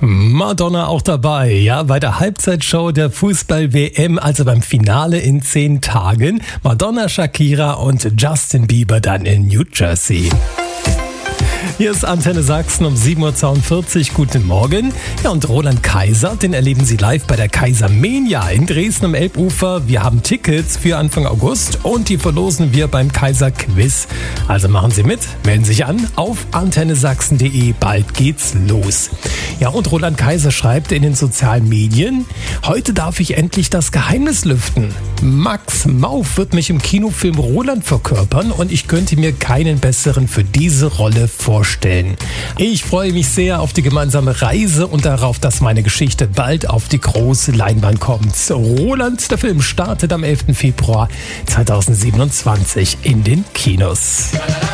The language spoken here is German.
Madonna auch dabei, ja, bei der Halbzeitshow der Fußball-WM, also beim Finale in 10 Tagen. Madonna, Shakira und Justin Bieber dann in New Jersey. Hier ist Antenne Sachsen um 7.42 Uhr. Guten Morgen. Ja, und Roland Kaiser, den erleben Sie live bei der Kaisermania in Dresden am Elbufer. Wir haben Tickets für Anfang August und die verlosen wir beim Kaiser Quiz. Also machen Sie mit, melden Sie sich an auf antennesachsen.de. Bald geht's los. Ja, und Roland Kaiser schreibt in den sozialen Medien: Heute darf ich endlich das Geheimnis lüften. Max Mauf wird mich im Kinofilm Roland verkörpern und ich könnte mir keinen besseren für diese Rolle vorstellen. Ich freue mich sehr auf die gemeinsame Reise und darauf, dass meine Geschichte bald auf die große Leinwand kommt. Roland, der Film startet am 11. Februar 2027 in den Kinos.